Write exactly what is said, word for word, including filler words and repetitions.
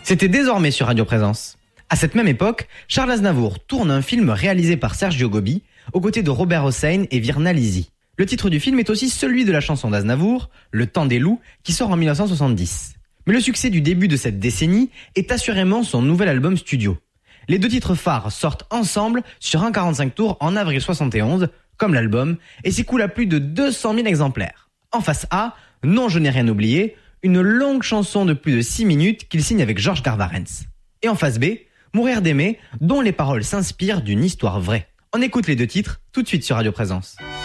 C'était désormais sur Radio Présence. À cette même époque, Charles Aznavour tourne un film réalisé par Sergio Gobi, aux côtés de Robert Hossein et Virna Lisi. Le titre du film est aussi celui de la chanson d'Aznavour, Le Temps des loups, qui sort en dix-neuf cent soixante-dix. Mais le succès du début de cette décennie est assurément son nouvel album studio. Les deux titres phares sortent ensemble sur un quarante-cinq tours en avril soixante et onze, comme l'album, et s'écoule à plus de deux cent mille exemplaires. En face A, Non je n'ai rien oublié, une longue chanson de plus de six minutes qu'il signe avec Georges Garvarentz. Et en face B, Mourir d'aimer, dont les paroles s'inspirent d'une histoire vraie. On écoute les deux titres tout de suite sur Radio Présence.